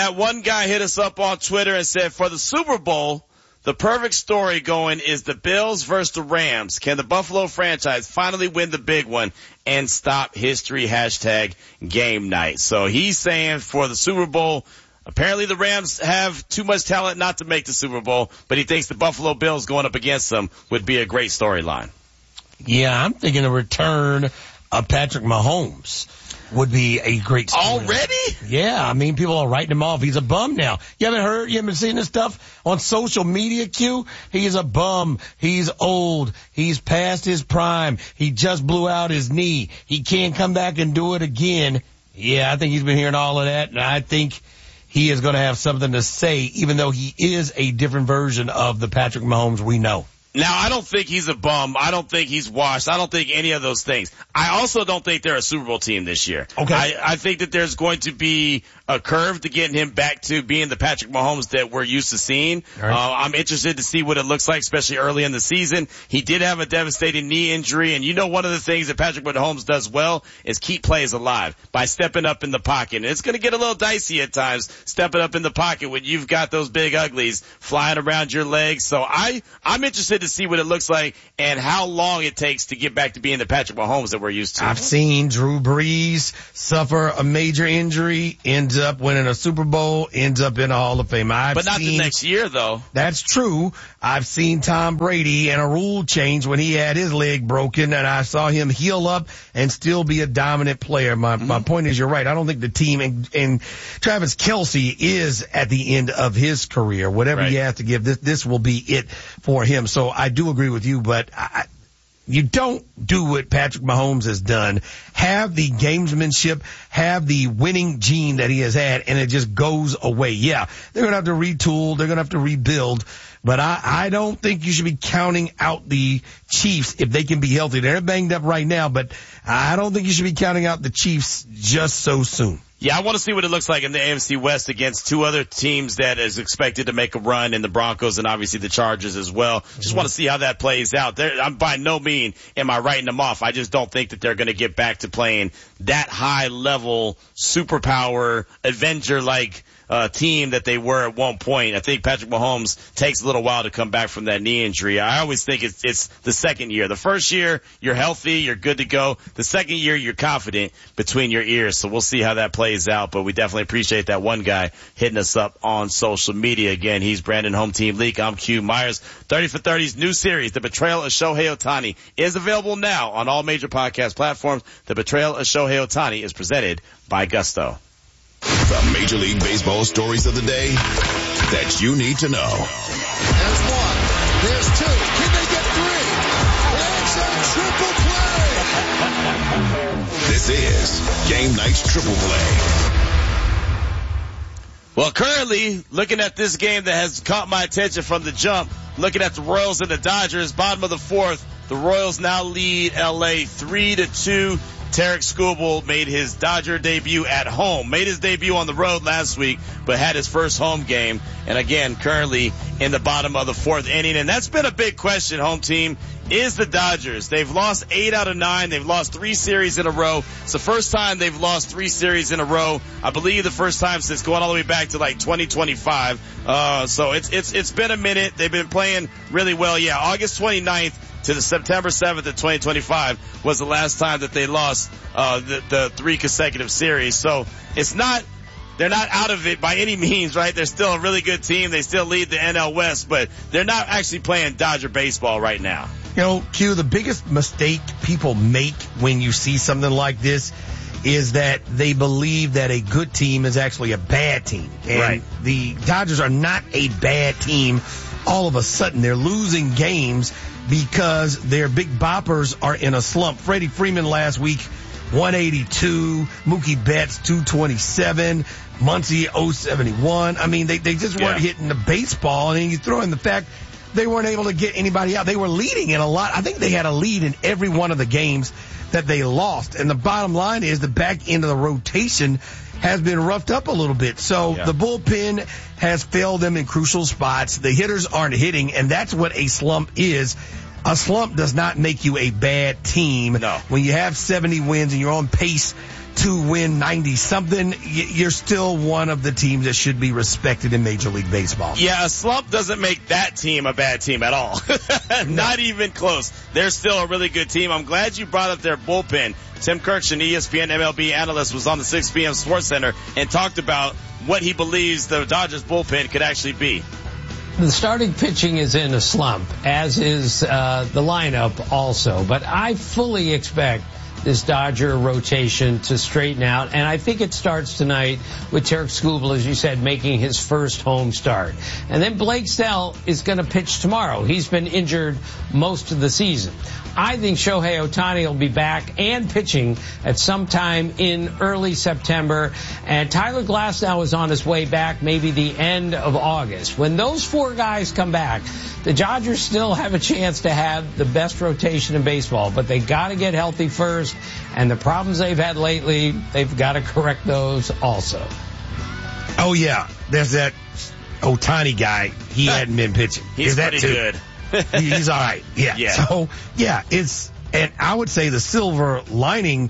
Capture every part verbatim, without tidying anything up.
That one guy hit us up on Twitter and said, for the Super Bowl, the perfect story going is the Bills versus the Rams. Can the Buffalo franchise finally win the big one and stop history? Hashtag game night. So he's saying for the Super Bowl, apparently the Rams have too much talent not to make the Super Bowl, but he thinks the Buffalo Bills going up against them would be a great storyline. Yeah, I'm thinking a return of Patrick Mahomes would be a great story. Already? Yeah, I mean, people are writing him off. He's a bum now. You haven't heard, you haven't seen this stuff on social media, Q? He's a bum. He's old. He's past his prime. He just blew out his knee. He can't come back and do it again. Yeah, I think he's been hearing all of that, and I think he is going to have something to say, even though he is a different version of the Patrick Mahomes we know. Now, I don't think he's a bum. I don't think he's washed. I don't think any of those things. I also don't think they're a Super Bowl team this year. Okay. I, I think that there's going to be a curve to getting him back to being the Patrick Mahomes that we're used to seeing. Right. Uh, I'm interested to see what it looks like, especially early in the season. He did have a devastating knee injury, and you know one of the things that Patrick Mahomes does well is keep plays alive by stepping up in the pocket. And it's going to get a little dicey at times, stepping up in the pocket when you've got those big uglies flying around your legs. So I, I'm interested to see what it looks like and how long it takes to get back to being the Patrick Mahomes that we're used to. I've seen Drew Brees suffer a major injury, ends up winning a Super Bowl, ends up in a Hall of Fame. I've but not seen, the next year, though. That's true. I've seen Tom Brady and a rule change when he had his leg broken, and I saw him heal up and still be a dominant player. My mm-hmm. my point is, you're right. I don't think the team, and, and Travis Kelce is at the end of his career. Whatever right. he has to give, this, this will be it for him. So I do agree with you, but I, you don't do what Patrick Mahomes has done. Have the gamesmanship, have the winning gene that he has had, and it just goes away. Yeah, they're going to have to retool. They're going to have to rebuild. But I, I don't think you should be counting out the Chiefs if they can be healthy. They're banged up right now, but I don't think you should be counting out the Chiefs just so soon. Yeah, I want to see what it looks like in the A F C West against two other teams that is expected to make a run in the Broncos and obviously the Chargers as well. Just mm-hmm. want to see how that plays out. They're, I'm by no means am I writing them off. I just don't think that they're going to get back to playing that high level superpower Avenger like uh team that they were at one point. I think Patrick Mahomes takes a little while to come back from that knee injury. I always think it's it's the second year. The first year, you're healthy, you're good to go. The second year, you're confident between your ears. So we'll see how that plays out, but we definitely appreciate that one guy hitting us up on social media. Again, he's Brandon Home Team Leak. I'm Q Myers. thirty for thirty's new series, The Betrayal of Shohei Ohtani, is available now on all major podcast platforms. The Betrayal of Shohei Ohtani is presented by Gusto. The Major League Baseball stories of the day that you need to know. There's one. There's two. Can they get three? It's a triple play. This is Game Night's Triple Play. Well, currently, looking at this game that has caught my attention from the jump, looking at the Royals and the Dodgers, bottom of the fourth, the Royals now lead L A three to two. Tarek Skubal made his Dodger debut at home, made his debut on the road last week, but had his first home game. And again, currently in the bottom of the fourth inning. And that's been a big question, home team, is the Dodgers. They've lost eight out of nine. They've lost three series in a row. It's the first time they've lost three series in a row. I believe the first time since going all the way back to like twenty twenty-five. Uh, so it's, it's, it's been a minute. They've been playing really well. Yeah, August twenty-ninth. To the September seventh of twenty twenty-five was the last time that they lost uh the, the three consecutive series. So it's not, they're not out of it by any means, right? They're still a really good team. They still lead the N L West, but they're not actually playing Dodger baseball right now. You know, Q, the biggest mistake people make when you see something like this is that they believe that a good team is actually a bad team. And right. The Dodgers are not a bad team. All of a sudden, they're losing games because their big boppers are in a slump. Freddie Freeman last week, one eighty-two. Mookie Betts, two twenty-seven. Muncy, oh seventy-one. I mean, they, they just weren't yeah. hitting the baseball. And then you throw in the fact they weren't able to get anybody out. They were leading in a lot. I think they had a lead in every one of the games that they lost. And the bottom line is the back end of the rotation has been roughed up a little bit. So yeah. the bullpen has failed them in crucial spots. The hitters aren't hitting, and that's what a slump is. A slump does not make you a bad team. No. When you have seventy wins and you're on pace to win ninety something, you're still one of the teams that should be respected in Major League Baseball. Yeah, a slump doesn't make that team a bad team at all. Not even close. They're still a really good team. I'm glad you brought up their bullpen. Tim Kirkshin, E S P N M L B analyst, was on the six p.m. Sports Center and talked about what he believes the Dodgers bullpen could actually be. The starting pitching is in a slump, as is uh, the lineup also. But I fully expect this Dodger rotation to straighten out, and I think it starts tonight with Tarik Skubal, as you said, making his first home start. And then Blake Snell is going to pitch tomorrow. He's been injured most of the season. I think Shohei Ohtani will be back and pitching at some time in early September. And Tyler Glasnow is on his way back, maybe the end of August. When those four guys come back, the Dodgers still have a chance to have the best rotation in baseball, but they got to get healthy first. And the problems they've had lately, they've got to correct those also. Oh, yeah. There's that Ohtani guy. He hadn't been pitching. He's Is that pretty too? good. He's all right. Yeah. yeah. So, yeah, it's, and I would say the silver lining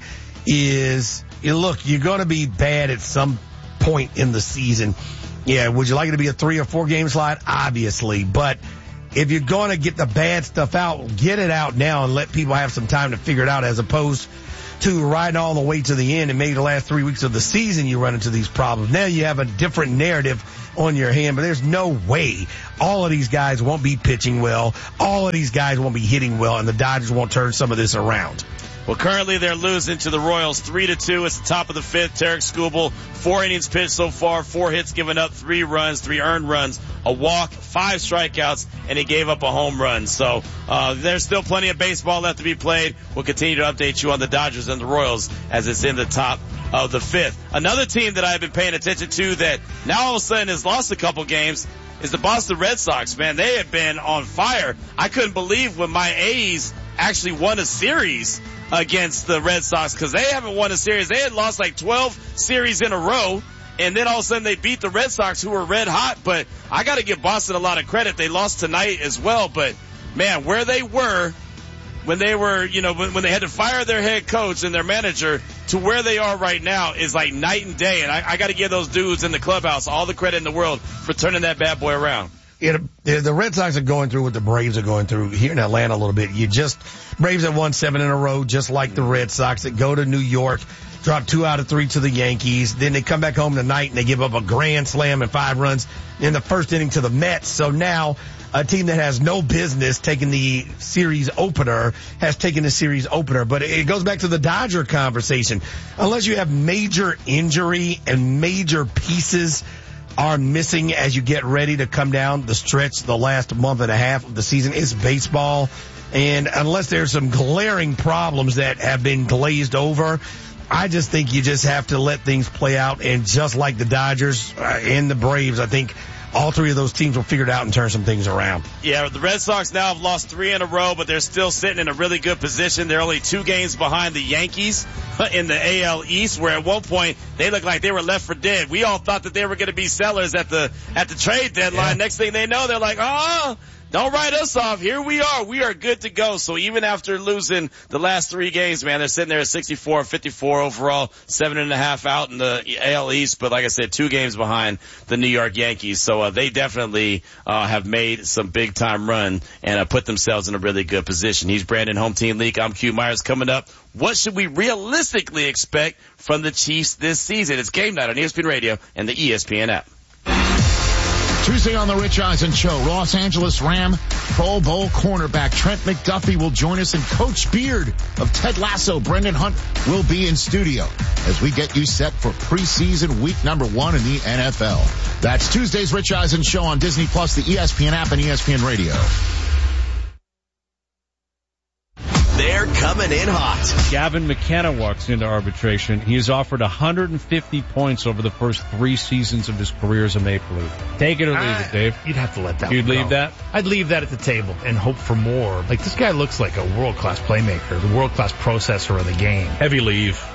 is, you look, you're going to be bad at some point in the season. Yeah. Would you like it to be a three or four game slide? Obviously. But if you're going to get the bad stuff out, get it out now and let people have some time to figure it out, as opposed to riding all the way to the end and maybe the last three weeks of the season you run into these problems. Now you have a different narrative on your hand, but there's no way all of these guys won't be pitching well. All of these guys won't be hitting well, and the Dodgers won't turn some of this around. Well, currently they're losing to the Royals three to two. It's the top of the fifth. Tarik Skubal, four innings pitched so far, four hits given up, three runs, three earned runs, a walk, five strikeouts, and he gave up a home run. So uh there's still plenty of baseball left to be played. We'll continue to update you on the Dodgers and the Royals as it's in the top of the fifth. Another team that I've been paying attention to that now all of a sudden has lost a couple games is the Boston Red Sox. Man, they have been on fire. I couldn't believe when my A's actually won a series against the Red Sox, because they haven't won a series. They had lost like twelve series in a row, and then all of a sudden they beat the Red Sox, who were red hot. But I got to give Boston a lot of credit. They lost tonight as well, but man, where they were when they were, you know, when, when they had to fire their head coach and their manager to where they are right now is like night and day. And I, I got to give those dudes in the clubhouse all the credit in the world for turning that bad boy around. Yeah, the, the Red Sox are going through what the Braves are going through here in Atlanta a little bit. You just, Braves have won seven in a row, just like the Red Sox that go to New York, drop two out of three to the Yankees. Then they come back home tonight and they give up a grand slam and five runs in the first inning to the Mets. So now a team that has no business taking the series opener has taken the series opener. But it goes back to the Dodger conversation. Unless you have major injury and major pieces are missing as you get ready to come down the stretch the last month and a half of the season, it's baseball. And unless there's some glaring problems that have been glazed over, I just think you just have to let things play out. And just like the Dodgers and the Braves, I think all three of those teams will figure it out and turn some things around. Yeah, the Red Sox now have lost three in a row, but they're still sitting in a really good position. They're only two games behind the Yankees in the A L East, where at one point they looked like they were left for dead. We all thought that they were going to be sellers at the at the trade deadline. Yeah. Next thing they know, they're like, oh, don't write us off. Here we are. We are good to go. So even after losing the last three games, man, they're sitting there at sixty-four, fifty-four overall, seven and a half out in the A L East. But like I said, two games behind the New York Yankees. So uh, they definitely uh, have made some big time run and uh, put themselves in a really good position. He's Brandon, Home Team League. I'm Q Myers. Coming up, what should we realistically expect from the Chiefs this season? It's game night on E S P N Radio and the E S P N app. Tuesday on the Rich Eisen Show, Los Angeles Ram Pro Bowl cornerback Trent McDuffie will join us, and Coach Beard of Ted Lasso, Brendan Hunt, will be in studio as we get you set for preseason week number one in the N F L. That's Tuesday's Rich Eisen Show on Disney Plus, the E S P N app, and E S P N Radio. They're coming in hot. Gavin McKenna walks into arbitration. He has offered one hundred fifty points over the first three seasons of his career as a Maple Leaf. Take it or leave I, it, Dave. You'd have to let that You'd one leave go. that? I'd leave that at the table and hope for more. Like, this guy looks like a world-class playmaker, the world-class processor of the game. Heavy leave.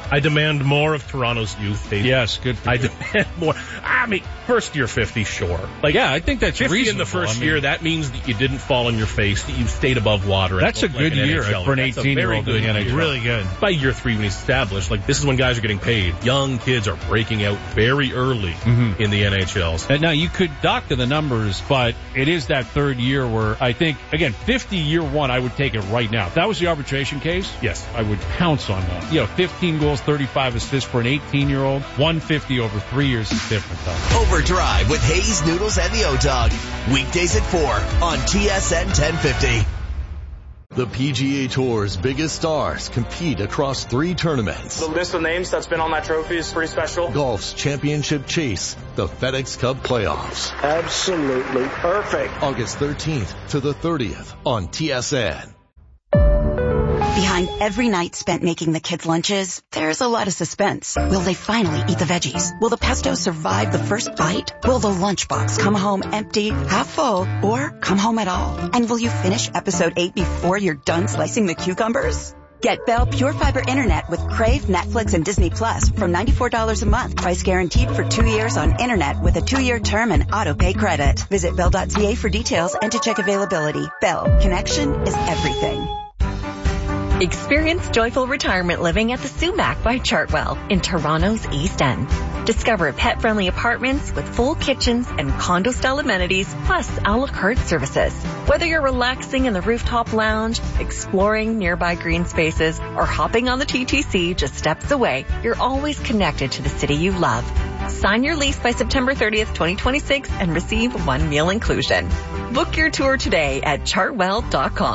I demand more of Toronto's youth, Dave. Yes, good for I you. demand more. I mean, first year fifty, sure. Like, yeah, I think that's fifty reasonable. in the first I mean, year, that means that you didn't fall on your face, that you stayed above water. That's a like good an year N H L. for an That's a eighteen-year-old very good in the N H L. year. Really good. By year three, when he's established, like, this is when guys are getting paid. Young kids are breaking out very early Mhm. in the N H Ls. And now you could doctor the numbers, but it is that third year where I think, again, fifty year one, I would take it right now. If that was the arbitration case, Yes. I would pounce on that. You know, fifteen goals, thirty-five assists for an eighteen-year-old, one fifty over three years is different, though. Overdrive with Hayes, Noodles, and the O-Dog. Weekdays at four on T S N ten fifty. The P G A Tour's biggest stars compete across three tournaments. The list of names that's been on that trophy is pretty special. Golf's championship chase, the FedEx Cup playoffs. Absolutely perfect. August thirteenth to the thirtieth on T S N. Behind every night spent making the kids' lunches, there's a lot of suspense. Will they finally eat the veggies? Will the pesto survive the first bite? Will the lunchbox come home empty, half full, or come home at all? And will you finish episode eight before you're done slicing the cucumbers? Get Bell Pure Fiber Internet with Crave, Netflix, and Disney Plus from ninety-four dollars a month. Price guaranteed for two years on Internet with a two-year term and auto-pay credit. Visit bell dot c a for details and to check availability. Bell, connection is everything. Experience joyful retirement living at the Sumac by Chartwell in Toronto's East End. Discover pet-friendly apartments with full kitchens and condo-style amenities, plus a la carte services. Whether you're relaxing in the rooftop lounge, exploring nearby green spaces, or hopping on the T T C just steps away, you're always connected to the city you love. Sign your lease by September thirtieth, twenty twenty-six and receive one meal inclusion. Book your tour today at chartwell dot com.